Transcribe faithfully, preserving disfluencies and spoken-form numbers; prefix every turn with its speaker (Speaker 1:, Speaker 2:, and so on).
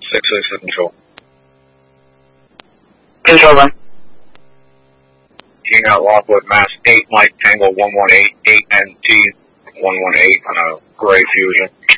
Speaker 1: six six to control.
Speaker 2: Control one.
Speaker 1: King out Lockwood, Mass eight, Mike Tango one one eight, eight N T one one eight on a gray Fusion.